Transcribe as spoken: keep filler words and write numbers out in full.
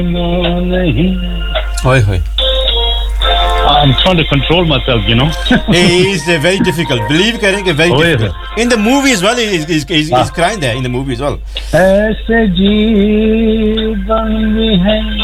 नहीं Oi, oi. I'm trying to control myself, you know. It is uh, very difficult. Believe करें कि very Oh, yeah. difficult. In the movie as well, he's he's he's, he's Ah. crying there in the movie as well. ऐसे जीवन भी है